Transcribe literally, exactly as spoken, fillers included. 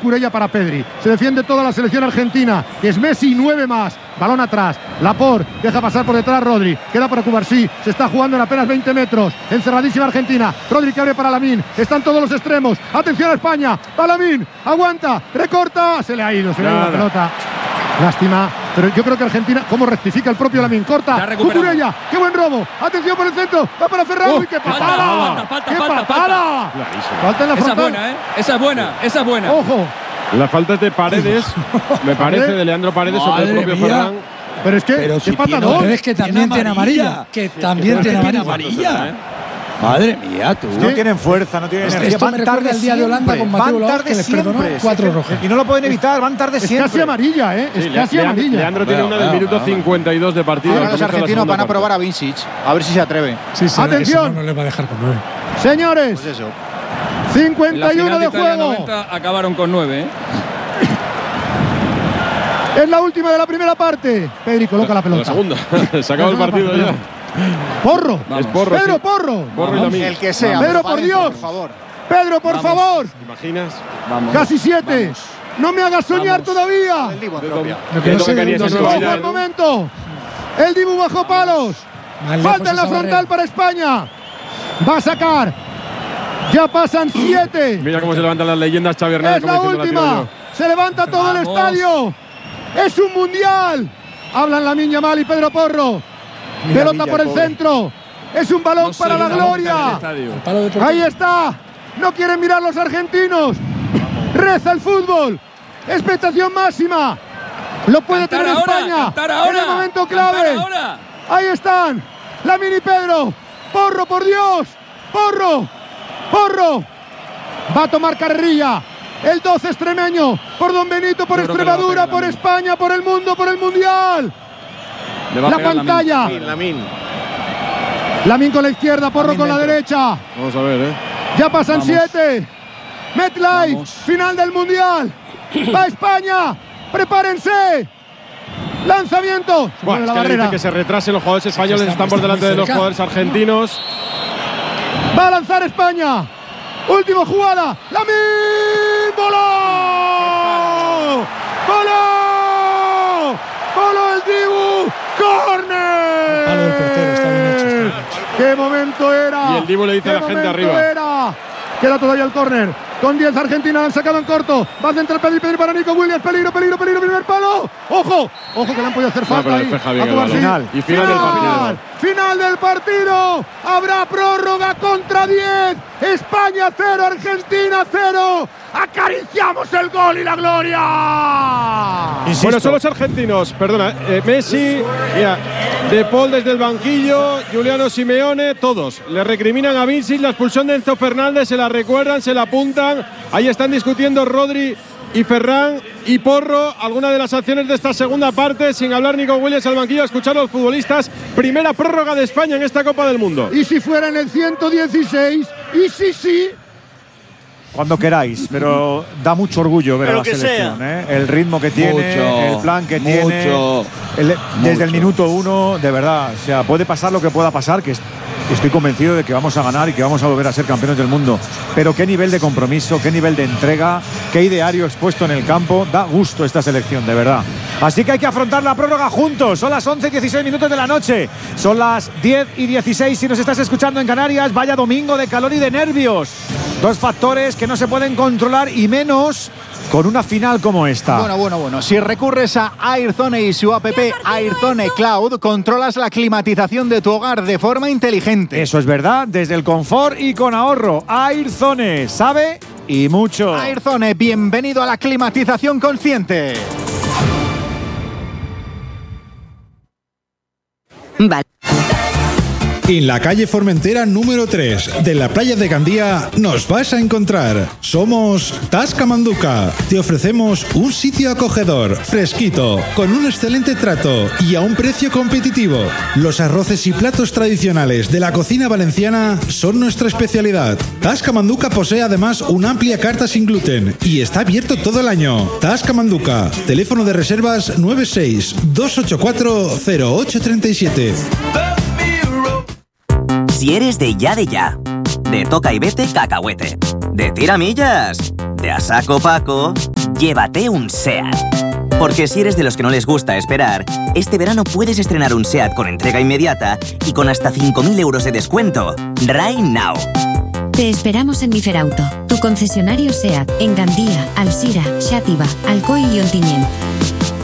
Cucurella para Pedri. Se defiende toda la selección argentina, que es Messi y nueve más. Balón atrás. Laporte deja pasar por detrás Rodri. Queda para Cubarsí. Se está jugando en apenas veinte metros. Encerradísima Argentina. Rodri que abre para Lamine. Están todos los extremos. Atención a España. Va Lamine. Aguanta. Recorta. Se le ha ido. Se le ha ido la pelota. Lástima. Pero yo creo que Argentina, ¿cómo rectifica el propio Lamine? Corta. Cucurella. ¡Qué buen robo! Atención por el centro. Va para Ferran. Oh, ¡Uy, qué patada! Falta, falta, ¡Qué falta, patada! falta. Falta en la esa frontal. es buena, ¿eh? Esa es buena. Esa es buena. Ojo. La falta es de Paredes, me parece, de Leandro Paredes sobre el propio Ferran. Pero es que, Pero ¿qué si patadón? Pero es que también tiene amarilla. Que también tiene amarilla. amarilla. Madre mía, tú. No tienen fuerza, no tienen Es que energía. esto Van me recuerda tarde el día de Holanda siempre. con Mateo Van Laoz, tarde que les perdonó siempre. cuatro Es que- rojas. Y no lo pueden evitar, van tarde Es siempre. casi amarilla, ¿eh? Es Sí, casi Leandro, amarilla. Leandro tiene una del Bueno, minuto bueno, cincuenta y dos de partido. Ahora al los comienzo de la argentinos segunda van a parte. probar a Vincic, a ver si se atreve. Sí, sí, Atención. eso no le va a dejar con nueve. Señores, Pues eso. En la cincuenta y uno final de Italia juego. noventa acabaron con nueve, ¿eh? Es la última de la primera parte. Pedri coloca la La pelota. segunda. Se acabó el partido ya. Porro. Es Porro. Pedro sí. Porro. Porro y Lamine. El que sea. Pedro, pero por para adentro, Dios. Por favor. Pedro, por favor. ¿Te imaginas? Vamos. Casi siete. No me hagas soñar Vamos. todavía. El Divo en De propia. Lo que de no sé tocarías de en tu dónde- Ojo vida, al ¿no? momento. El Dibu bajo palos. Más Falta lejos en la esa frontal barrera. para España. Va a sacar. Ya pasan siete. Mira cómo se levantan las leyendas, Xavi Hernández. Es la como diciendo, última. la tiro Se levanta todo el Vamos. estadio. Es un mundial. Hablan Lamine Yamal y Pedro Porro. Mira Pelota Villa, por el pobre. centro. Es un balón No se para la le da boca en el gloria. estadio. El palo de Portugal. Ahí está. No quieren mirar los argentinos. Reza el fútbol. Expectación máxima. Lo puede Cantar tener ahora, España. cantar ahora, En el momento cantar clave. ahora. Ahí están. Lamine y Pedro. Porro, por Dios. Porro. Porro. Va a tomar carrerilla. El doce extremeño. Por Don Benito, por Yo creo que le va a Extremadura, pegar por Lamine. España, por el mundo, por el mundial. Le va a La pegar pantalla. Lamine, Lamine. Lamine con la izquierda, Porro Lamine con la dentro. derecha. Vamos a ver, ¿eh? Ya pasan Vamos. siete. MetLife, Vamos. final del mundial. Va España. Prepárense. Lanzamiento. Se Buah, mueve es la que le barrera. dice que se retrasen los jugadores españoles, están- están por están delante muy de los cerca. jugadores argentinos. Va a lanzar España. Última jugada. ¡Lamine! ¡Voló! ¡Voló! ¡Voló el Dibu! ¡Córner! Palo del portero, está bien hecho, está bien hecho. ¡Qué momento era! Y el Dibu le dice ¡Qué a la gente momento arriba! Era! Queda todavía el córner. Con diez Argentina, han sacado en corto. Va a centrar Pedri, Pedri para Nico Williams. Peligro, peligro, peligro, primer palo. ¡Ojo! ¡Ojo que le han podido hacer No, falta pero ahí! despeja bien A el Cubarsí. balón. Final. Y final del partido. Final del partido. Habrá prórroga contra diez. España cero, Argentina cero. Acariciamos el gol y la gloria. Insisto. Bueno, son los argentinos, perdona, eh, Messi, mira, De Paul desde el banquillo, Giuliano Simeone, todos. Le recriminan a Vincic la expulsión de Enzo Fernández, se la recuerdan, se la apuntan. Ahí están discutiendo Rodri y Ferran y Porro algunas de las acciones de esta segunda parte, sin hablar Nico Williams al banquillo, a escuchar a los futbolistas. Primera prórroga de España en esta Copa del Mundo. Y si fuera en el ciento dieciséis, y sí, sí. Cuando queráis, pero da mucho orgullo ver Pero a la que selección, ¿eh? El ritmo que tiene, Mucho, el plan que mucho, tiene. el- desde el mucho. minuto uno, de verdad. O sea, puede pasar lo que pueda pasar, que es- estoy convencido de que vamos a ganar y que vamos a volver a ser campeones del mundo. Pero qué nivel de compromiso, qué nivel de entrega, qué ideario expuesto en el campo. Da gusto esta selección, de verdad. Así que hay que afrontar la prórroga juntos. Son las once y dieciséis minutos de la noche. Son las diez y dieciséis si nos estás escuchando en Canarias. Vaya domingo de calor y de nervios. Dos factores que no se pueden controlar y menos con una final como esta. Bueno, bueno, bueno. Si recurres a Airzone y su app Airzone Cloud, controlas la climatización de tu hogar de forma inteligente. Eso es verdad, desde el confort y con ahorro. Airzone, sabe y mucho. Airzone, bienvenido a la climatización consciente. Vale. En la calle Formentera número tres de la playa de Gandía nos vas a encontrar. Somos Tasca Manduca. Te ofrecemos un sitio acogedor, fresquito, con un excelente trato y a un precio competitivo. Los arroces y platos tradicionales de la cocina valenciana son nuestra especialidad. Tasca Manduca posee además una amplia carta sin gluten y está abierto todo el año. Tasca Manduca. Teléfono de reservas nueve seis dos ocho cuatro cero ocho tres siete. Si eres de ya de ya, de toca y vete cacahuete, de tiramillas, irte a saco paco, llévate un SEAT. Porque si eres de los que no les gusta esperar, este verano puedes estrenar un SEAT con entrega inmediata y con hasta cinco mil euros de descuento. Right now. Te esperamos en Miferauto, tu concesionario SEAT, en Gandía, Alsira, Xàtiva, Alcoy y Ontinyent.